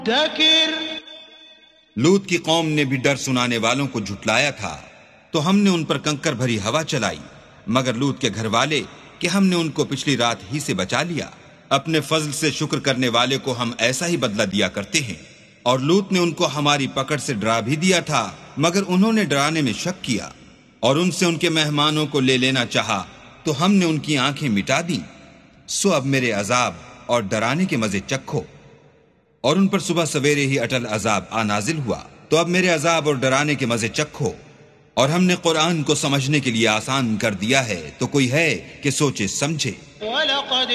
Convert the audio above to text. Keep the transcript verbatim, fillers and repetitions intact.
लूत की कौम ने भी डर सुनाने वालों को झुटलाया था, तो हमने उन पर कंकर भरी हवा चलाई, मगर लूत के घर वाले कि हमने उनको पिछली रात ही से बचा लिया। अपने फजल से शुक्र करने वाले को हम ऐसा ही बदला दिया करते हैं। और लूत ने उनको हमारी पकड़ से डरा भी दिया था, मगर उन्होंने डराने में शक किया और उनसे उनके मेहमानों को ले लेना चाहा, तो हमने उनकी आंखें मिटा दी। सो अब मेरे अजाब और डराने के मजे चखो। और उन पर सुबह सवेरे ही अटल अजाब आ नाजिल हुआ, तो अब मेरे अजाब और डराने के मजे चखो। और हमने कुरान को समझने के लिए आसान कर दिया है, तो कोई है कि सोचे समझे।